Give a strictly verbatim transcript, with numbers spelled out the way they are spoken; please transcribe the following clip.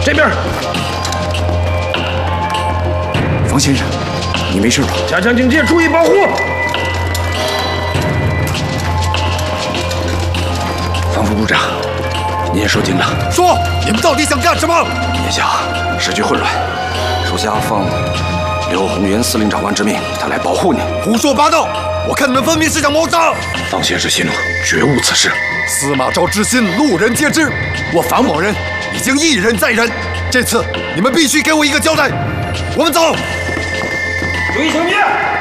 这边。 方先生，你没事吧？ 加强警戒，注意保护。 方副部长，您也说尽了。 说，你们到底想干什么？ 眼下时局混乱，属下奉刘宏元司令长官之命，他来保护你。 胡说八道！我看你们分明是想谋杀。 方先生息怒，绝无此事。 司马昭之心，路人皆知。我樊某人已经一忍再忍，这次你们必须给我一个交代。我们走。 注意警戒。